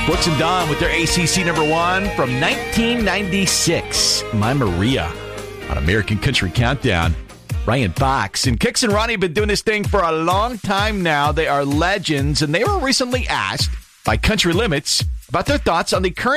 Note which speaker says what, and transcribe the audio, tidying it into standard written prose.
Speaker 1: Brooks and Dunn with their ACC number one from 1996. My Maria on American Country Countdown. Ryan Fox and Kix and Ronnie have been doing this thing for a long time now. They are legends, and they were recently asked by Country Limits about their thoughts on the current